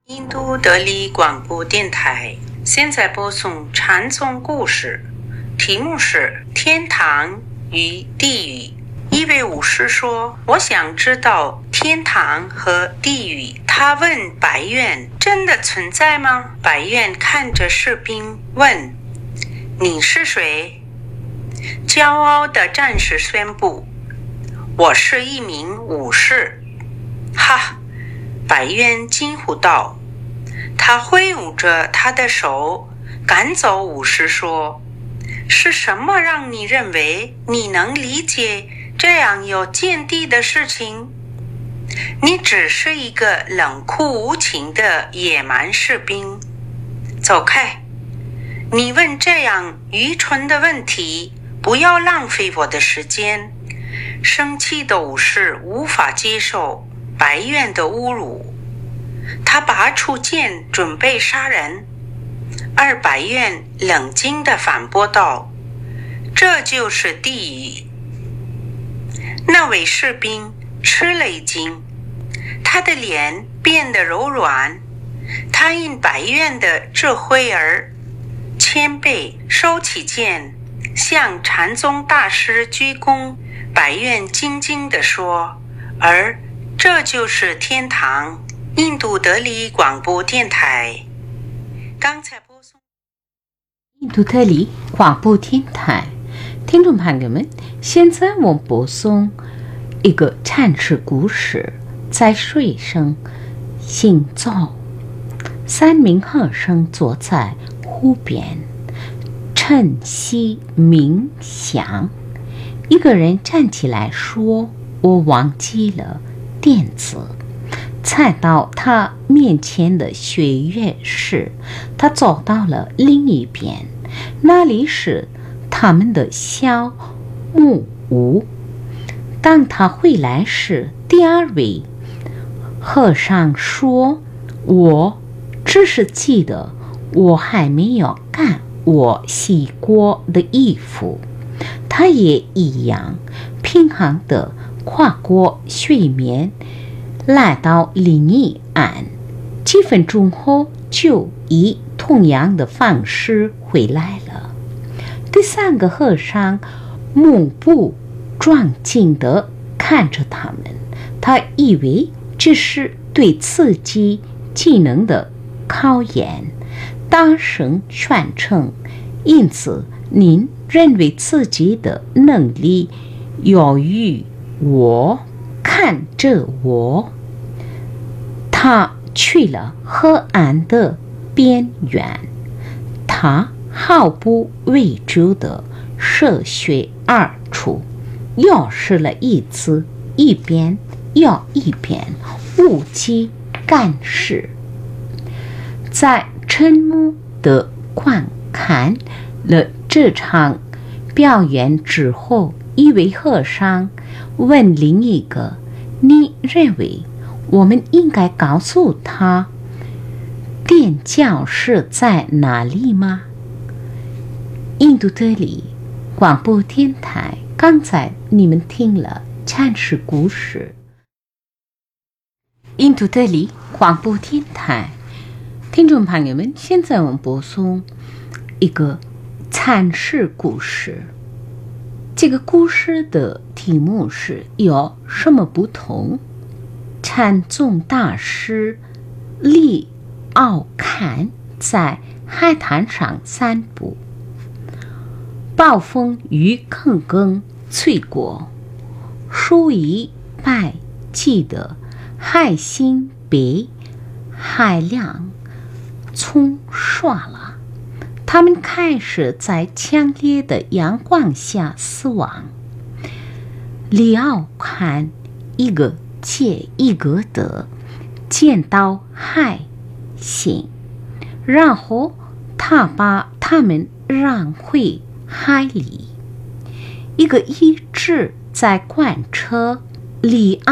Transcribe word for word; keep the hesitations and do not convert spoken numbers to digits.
印度德里广播电台现在播送禅宗故事，题目是天堂与地狱。一位武士说，我想知道天堂和地狱。他问白苑，真的存在吗？白苑看着士兵问，你是谁？骄傲的战士宣布，我是一名武士。哈！白渊惊呼道，他挥舞着他的手赶走武士说，是什么让你认为你能理解这样有见地的事情？你只是一个冷酷无情的野蛮士兵。走开！你问这样愚蠢的问题，不要浪费我的时间。生气的武士无法接受白渊的侮辱，他拔出剑准备杀人，而白渊冷静地反驳道，这就是地狱。那位士兵吃了一惊，他的脸变得柔软，他因白渊的智慧而谦卑，收起剑向禅宗大师鞠躬。白渊静静地说，而这就是天堂。印度德里广播电台刚才播送印度德里广播电台听众朋友们，现在我们播送一个禅师故事，在水上行走。三名和尚坐在湖边晨曦冥想。一个人站起来说，我忘记了垫子。踩到他面前的雪月时，他走到了另一边，那里是他们的小木屋。当他回来时，第二位和尚说，我只是记得我还没有干我洗过的衣服。他也一样平衡地跨过水面，来到另一岸，几分钟后就以同样的方式回来了。第三个和尚目不转睛地看着他们，他以为这是对自己技能的考验，大声宣称，因此您认为自己的能力优于我，看着我。他去了河岸的边缘，他毫不畏惧地涉水而出，又试了一次，一边又一边无计干事。在沉默地观看了这场表演之后，一位和尚问另一个，你认为我们应该告诉他垫脚是在哪里吗？印度德里广播电台，刚才你们听了禅师故事。印度德里广播电台听众朋友们，现在我们播送一个禅师故事。这个故事的题目是有什么不同？禅宗大师李奥坎在海滩上散步，暴风雨刚刚吹过，数以百计的海星被海浪冲刷了，他们开始在强烈的阳光下死亡。李奥坎一个接一个的见到海星，然后他把他们让回海里。一个一直在观察李奥